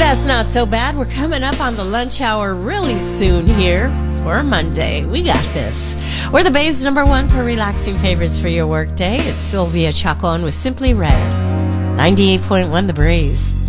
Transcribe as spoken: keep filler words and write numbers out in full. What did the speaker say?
that's not so bad. We're coming up on the lunch hour really soon here for Monday. We got this. We're the Bay's number one for relaxing favorites for your workday. It's Sylvia Chacon with Simply Red. ninety-eight point one The Breeze.